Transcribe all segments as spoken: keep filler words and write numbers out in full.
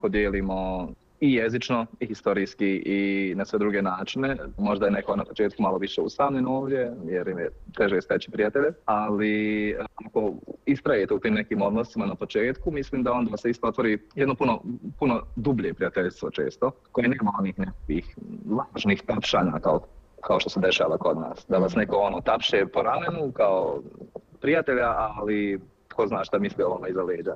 podijelimo i jezično, i historijski, i na sve druge načine. Možda je neko na početku malo više usamljen ovdje, jer im je teže steći prijatelje, ali ako istrajete u tim nekim odnosima na početku, mislim da onda se isto otvori jedno puno, puno dublje prijateljstvo često, koje nema onih nekih lažnih tapšanja kao, kao što se dešava kod nas. Da vas neko ono tapše po ramenu kao prijatelja, ali ko zna šta misli o ovome iza leđa.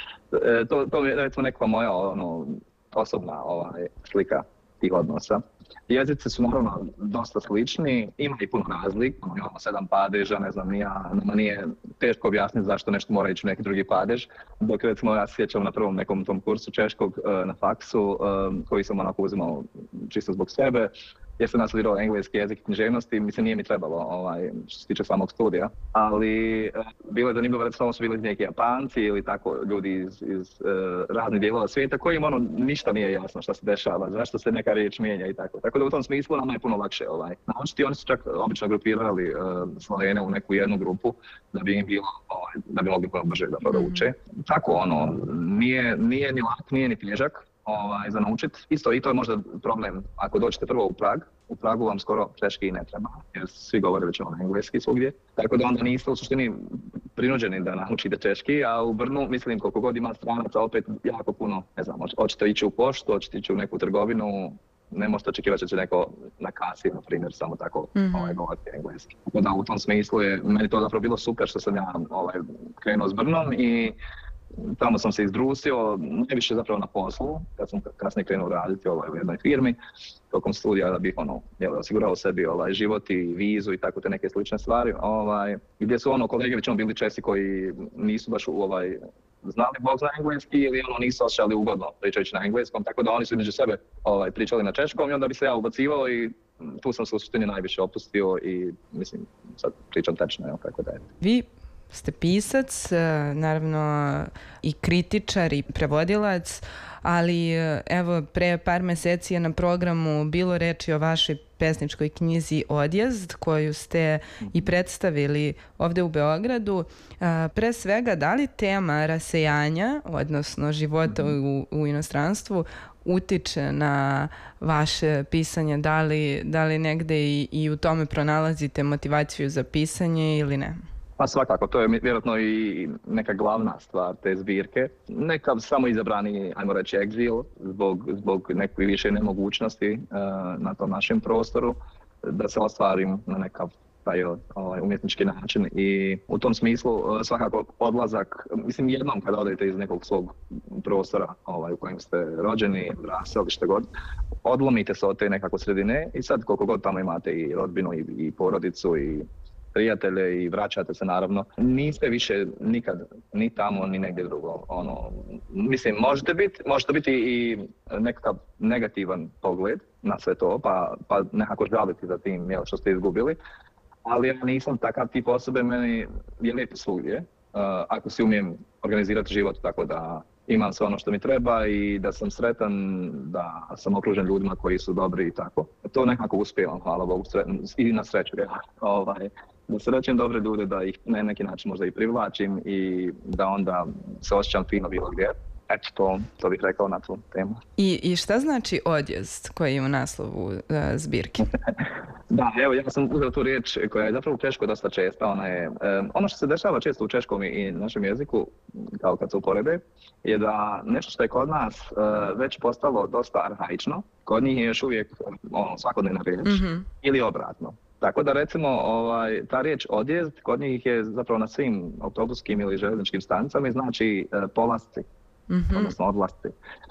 E, to, to je recimo neka moja ono, osobna ovaj, slika tih odnosa. Jezici su naravno dosta slični, ima i puno razlik, imamo sedam padeža, ne znam, ja, nama nije teško objasniti zašto nešto mora ići u neki drugi padež, dok recimo ja se sjećam na prvom nekom tom kursu češkog na faksu, koji sam onako uzimao čisto zbog sebe, jer sam nastudirao engleski jezik i književnosti, mislim nije mi trebalo ovaj, što se tiče samog studija, ali uh, bilo je zanimljivo, recimo su bili neki Japanci ili tako ljudi iz, iz uh, raznih dijelova svijeta kojim ono ništa nije jasno šta se dešava, zašto se neka riječ mijenja i tako. Tako da u tom smislu nama je puno lakše ovaj, naučiti. Oni su čak obično grupirali uh, Slovene u neku jednu grupu da bi im bilo, ovaj, da bi mogli puno brže da uče. Mm-hmm. Tako ono, nije, nije ni lak, nije ni težak. Ovaj, za naučiti. Isto i to je možda problem ako dođete prvo u Prag. U Pragu vam skoro češki ne treba, jer svi govore već ono engleski svugdje. Tako da onda niste u suštini prinuđeni da naučite češki, a u Brnu, mislim, koliko god ima stranaca, opet jako puno, ne znam, hoćete ići u poštu, hoćete ići u neku trgovinu, ne možete očekivati da će neko na kasi, na primjer, samo tako mm-hmm. ovaj, govoriti engleski. Tako da u tom smislu je, meni to zapravo bilo super što sam ja ovaj, krenuo s Brnom i tamo sam se izdrusio, najviše zapravo na poslu, kad sam kasnije krenuo raditi ovaj, u jednoj firmi, tokom studija da bih ono, jel, osigurao sebi ovaj, život i vizu i tako te neke slične stvari. Ovaj, gdje su ono, kolege većinom bili Česi koji nisu baš ovaj, znali Bog za engleski ili ono, nisu osjećali ugodno pričajući na engleskom, tako da oni su među sebe ovaj, pričali na češkom i onda bi se ja ubacivao i tu sam se u suštini najviše opustio i mislim, sad pričam tečno, evo, kako da je. Vi ste pisac, naravno i kritičar i prevodilac, ali evo pre par meseci je na programu bilo reči o vašoj pesničkoj knjizi Odjezd, koju ste i predstavili ovde u Beogradu. Pre svega, da li tema rasejanja, odnosno života u, u inostranstvu, utiče na vaše pisanje? Da li, da li negde i, i u tome pronalazite motivaciju za pisanje ili ne? Pa svakako, to je vjerojatno i neka glavna stvar te zbirke. Neka samo izabrani, ajmo reći, egzil zbog, zbog neke više nemogućnosti uh, na tom našem prostoru da se ostvarim na nekav taj ovaj, umjetnički način i u tom smislu uh, svakako odlazak, mislim jednom kada odete iz nekog svog prostora ovaj, u kojem ste rođeni, odrasli, što god, odlomite se od te nekako sredine i sad koliko god tamo imate i rodbinu i, i porodicu i prijatelje i vraćate se naravno. Niste više nikad ni tamo ni negdje drugo. Ono, mislim, možete biti, možete biti i nekakav negativan pogled na sve to, pa, pa nekako žaliti za tim jel, što ste izgubili. Ali ja nisam takav tip osobe, meni je lijepo svugdje. Uh, ako si umijem organizirati život tako da imam sve ono što mi treba i da sam sretan, da sam okružen ljudima koji su dobri i tako. To nekako uspijevam, hvala Bogu, i na sreću. Ja. Ovaj, da srećem dobre ljude, da ih na neki način možda i privlačim i da onda se osjećam fino bilo gdje. Eto, to, to bih rekao na tu temu. I, i šta znači odjezd koji je u naslovu uh, zbirke? Da, evo, ja sam uzeo tu riječ koja je zapravo u češkoj dosta česta. Ona je, um, ono što se dešava često u češkom i našem jeziku, kao kad se uporede, je da nešto što je kod nas uh, već postalo dosta arhaično, kod njih je još uvijek ono, svakodnevna riječ mm-hmm. ili obratno. Tako da recimo ovaj, ta riječ odjezd kod njih je zapravo na svim autobuskim ili željezničkim stanicama i znači uh, polasci, mm-hmm. odnosno odlasci.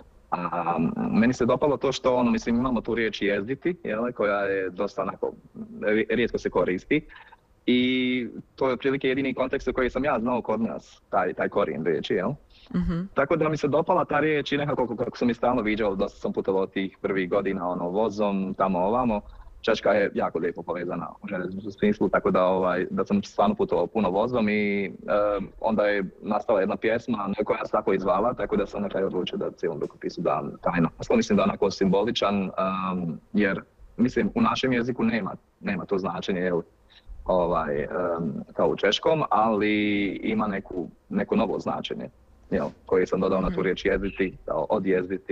A, meni se dopalo to što ono, mislim, imamo tu riječ jezditi, jel, koja je dosta onako, rijetko se koristi. I to je otprilike jedini kontekst u koji sam ja znao kod nas, taj, taj korijen riječi, jel? Mm-hmm. Tako da mi se dopala ta riječ i nekako kako sam i stalno viđao, dosta sam putovao tih prvih godina ono, vozom, tamo ovamo. Češka je jako lijepo povezana u željezničkom smislu, tako da, ovaj, da sam stvarno putovao puno vozom i um, onda je nastala jedna pjesma koja se tako izvala, tako da sam na kraju odlučio da cijelom rukopisu dam tajno. Naslov mislim da je onako simboličan, um, jer mislim u našem jeziku nema, nema to značenje, jel, ovaj, um, kao u češkom, ali ima neku, neko novo značenje. jel, koji sam dodao na tu riječ jezditi, odjezditi.